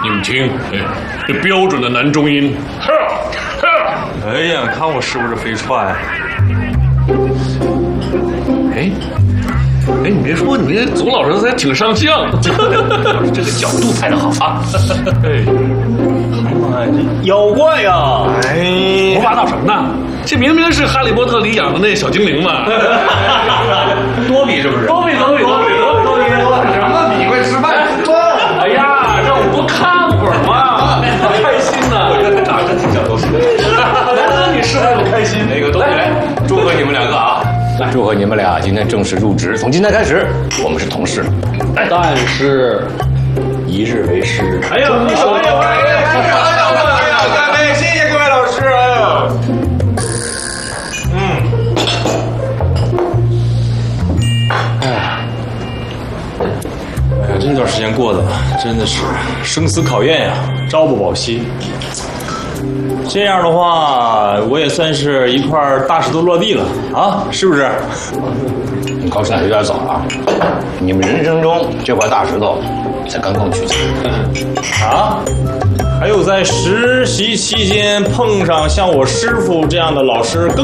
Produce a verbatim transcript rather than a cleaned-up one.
你们听，哎，这标准的男中音。 哎呀，看我是不是飞踹？ 哎，哎，你别说，你这祖老师还挺上相，这个角度拍得好啊！哎， 妖怪呀！ 哎，胡八道什么呢？这明明是哈利波特里养的那小精灵嘛！ 多比是不是？ 多比多比多比多比多比多比什么比会失败？哎呀，让我多看会儿嘛，开心呐！我觉得长得挺像都是。你是不是不开心？ 那个东西来，祝贺你们两个啊！来，祝贺你们俩今天正式入职。从今天开始，我们是同事。 但是，一日为师。 哎呀，你说呀！ 哎呀，哎呀，哎呀，干杯！谢谢各位老师。哎呀，嗯，哎呀，哎呀，这段时间过的真的是生死考验呀，朝不保夕。这样的话，我也算是一块大石头落地了啊，是不是？ 你高兴的有点早啊！你们人生中这块大石头才刚刚举起。 啊？还有在实习期间碰上像我师傅这样的老师更